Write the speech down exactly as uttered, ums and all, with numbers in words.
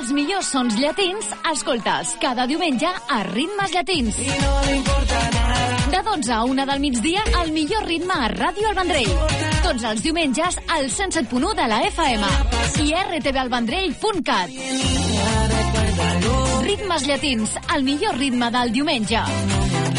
Els millors sons llatins, escolta'ls cada diumenge a Ritmes Llatins. De dotze a una del migdia, el millor ritme a Ràdio El Vendrell. Tots els diumenges al cent set punt u de la F M i r t v el vendrell punt cat. Ritmes Llatins, el millor ritme del diumenge.